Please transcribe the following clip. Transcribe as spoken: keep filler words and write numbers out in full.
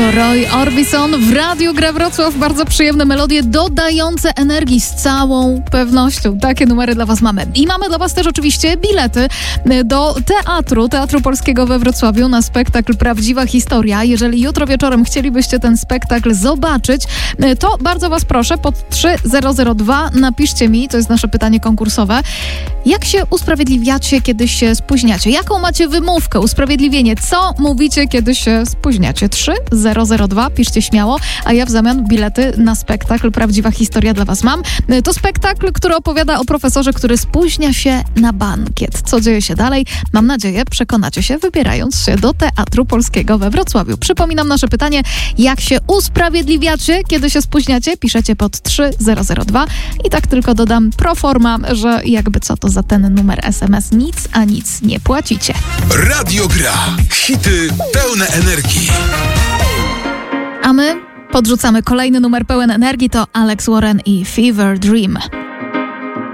To Roy Orbison w Radiu Gra Wrocław. Bardzo przyjemne melodie dodające energii z całą pewnością. Takie numery dla was mamy. I mamy dla was też oczywiście bilety do teatru, Teatru Polskiego we Wrocławiu na spektakl Prawdziwa Historia. Jeżeli jutro wieczorem chcielibyście ten spektakl zobaczyć, to bardzo was proszę, pod trzy zero zero dwa napiszcie mi, to jest nasze pytanie konkursowe, jak się usprawiedliwiacie, kiedy się spóźniacie? Jaką macie wymówkę, usprawiedliwienie? Co mówicie, kiedy się spóźniacie? trzy zero zero dwa, piszcie śmiało, a ja w zamian bilety na spektakl Prawdziwa Historia dla was mam. To spektakl, który opowiada o profesorze, który spóźnia się na bankiet. Co dzieje się dalej? Mam nadzieję, przekonacie się, wybierając się do Teatru Polskiego we Wrocławiu. Przypominam nasze pytanie, jak się usprawiedliwiacie, kiedy się spóźniacie? Piszecie pod trzy zero zero dwa i tak tylko dodam pro forma, że jakby co, to za ten numer es em es nic, a nic nie płacicie. Radio Gra. Hity pełne energii. A my podrzucamy kolejny numer pełen energii, to Alex Warren i Fever Dream.